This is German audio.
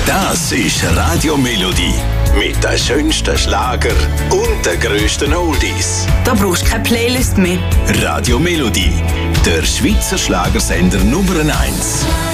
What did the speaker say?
Das ist Radio Melodie. Mit den schönsten Schlager und den grössten Oldies. Da brauchst du keine Playlist mehr. Radio Melodie, der Schweizer Schlagersender Nummer 1.